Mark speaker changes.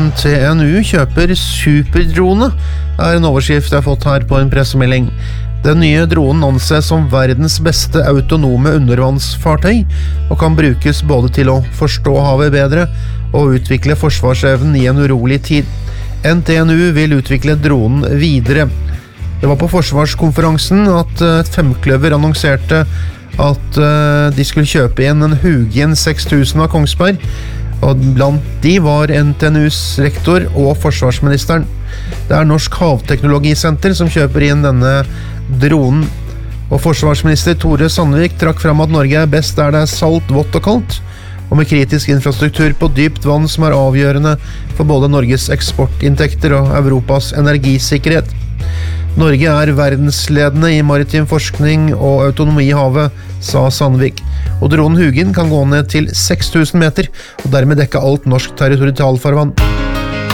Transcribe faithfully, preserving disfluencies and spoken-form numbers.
Speaker 1: N T N U kjøper superdrone, er en overskrift jeg har fått her på en pressemelding. Den nye dronen anses som verdens beste autonome undervannsfartøy, og kan brukes både til å forstå havet bedre og utvikle forsvarsevnen i en urolig tid. N T N U vil utvikle dronen videre. Det var på forsvarskonferansen at et femkløver annonserte at de skulle kjøpe inn en Hugin seks tusen av Kongsberg, og blant de var N T N U's rektor og forsvarsministeren. Det er Norsk Havteknologisenter som kjøper inn denne dronen, og forsvarsminister Tore Sandvik trakk fram at Norge er best der det er salt, vått og kaldt, og med kritisk infrastruktur på dypt vann som er avgjørende for både Norges eksportinntekter og Europas energisikkerhet. Norge er verdensledende i maritim forskning og autonomi i havet, sa Sandvik. Og dronen Hugin kan gå ned til seks tusen meter, og dermed dekke alt norsk territorialfarvann.